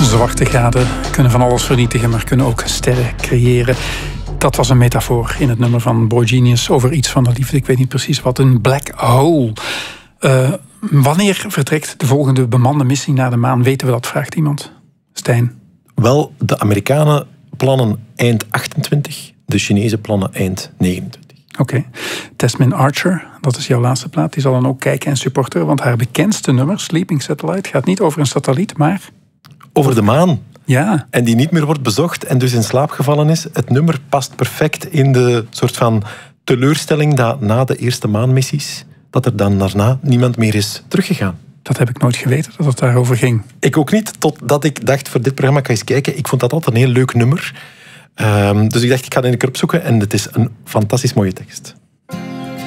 Zwartegaten kunnen van alles vernietigen, maar kunnen ook sterren creëren. Dat was een metafoor in het nummer van Boy Genius over iets van de liefde. Ik weet niet precies wat, een black hole. Wanneer vertrekt de volgende bemande missie naar de maan? Weten we dat, vraagt iemand. Stijn? Wel, de Amerikanen plannen eind 28, de Chinezen plannen eind 29. Oké. Tasmin Archer, dat is jouw laatste plaat, die zal dan ook kijken en supporteren, want haar bekendste nummer, Sleeping Satellite, gaat niet over een satelliet, maar... Over de maan. Ja. En die niet meer wordt bezocht en dus in slaap gevallen is. Het nummer past perfect in de soort van teleurstelling dat na de eerste maanmissies, dat er dan daarna niemand meer is teruggegaan. Dat heb ik nooit geweten, dat het daarover ging. Ik ook niet, totdat ik dacht, voor dit programma kan je eens kijken. Ik vond dat altijd een heel leuk nummer. Dus ik dacht, ik ga het een keer opzoeken en het is een fantastisch mooie tekst.